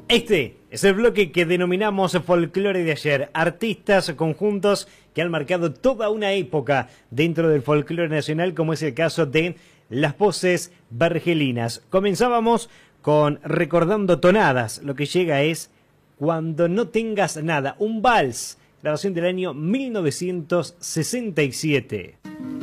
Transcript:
Este es el bloque que denominamos folclore de ayer. Artistas, conjuntos que han marcado toda una época dentro del folclore nacional, como es el caso de las voces vergelinas. Comenzábamos con Recordando Tonadas. Lo que llega es Cuando no tengas nada, un vals, grabación del año 1967.